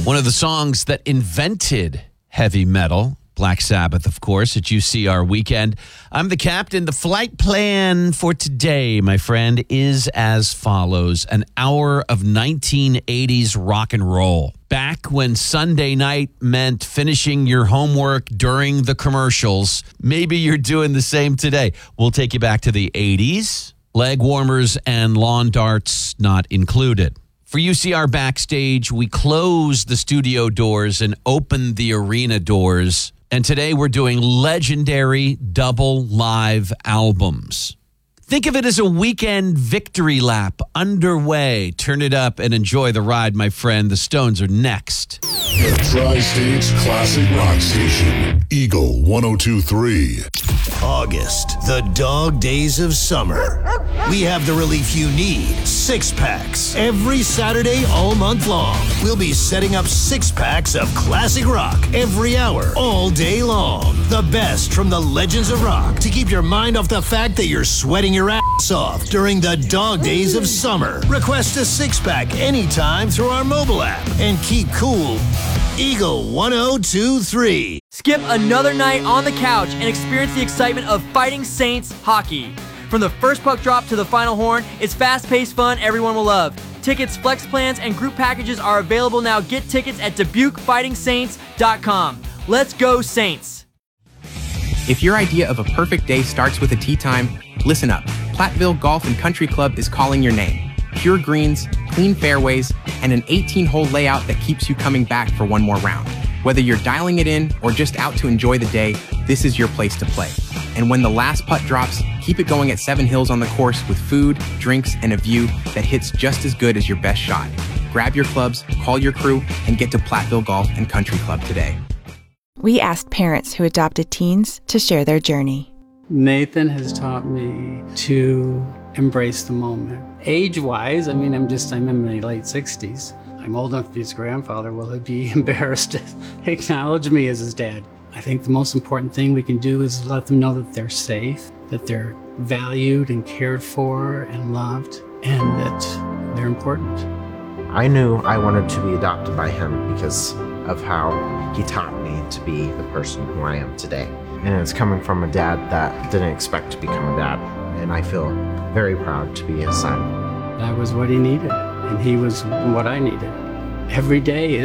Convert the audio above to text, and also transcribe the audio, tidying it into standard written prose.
One of the songs that invented heavy metal, Black Sabbath, of course, at UCR Weekend. I'm the captain. The flight plan for today, my friend, is as follows. An hour of 1980s rock and roll. Back when Sunday night meant finishing your homework during the commercials. Maybe you're doing the same today. We'll take you back to the 80s. Leg warmers and lawn darts not included. For UCR Backstage, we closed the studio doors and opened the arena doors. And today we're doing legendary double live albums. Think of it as a weekend victory lap underway. Turn it up and enjoy the ride, my friend. The Stones are next. The Tri-State's classic rock station, Eagle 102.3. August, the dog days of summer. We have the relief you need. 6-packs. Every Saturday all month long. We'll be setting up 6-packs of classic rock every hour, all day long. The best from the legends of rock to keep your mind off the fact that you're sweating your ass off during the dog days of summer. Request a 6-pack anytime through our mobile app and keep cool. Eagle 102.3. Skip another night on the couch and experience the excitement of Fighting Saints hockey. From the first puck drop to the final horn, it's fast-paced fun everyone will love. Tickets, flex plans, and group packages are available now. Get tickets at DubuqueFightingSaints.com. Let's go, Saints! If your idea of a perfect day starts with a tee time, listen up. Platteville Golf and Country Club is calling your name. Pure greens, clean fairways, and an 18-hole layout that keeps you coming back for one more round. Whether you're dialing it in or just out to enjoy the day, this is your place to play. And when the last putt drops, keep it going at 7 Hills on the course with food, drinks, and a view that hits just as good as your best shot. Grab your clubs, call your crew, and get to Platteville Golf and Country Club today. We asked parents who adopted teens to share their journey. Nathan has taught me to embrace the moment. Age-wise, I'm in my late 60s. I'm old enough to be his grandfather. Will he be embarrassed to acknowledge me as his dad? I think the most important thing we can do is let them know that they're safe, that they're valued and cared for and loved, and that they're important. I knew I wanted to be adopted by him because of how he taught me to be the person who I am today. And it's coming from a dad that didn't expect to become a dad. And I feel very proud to be his son. That was what he needed, and he was what I needed. Every day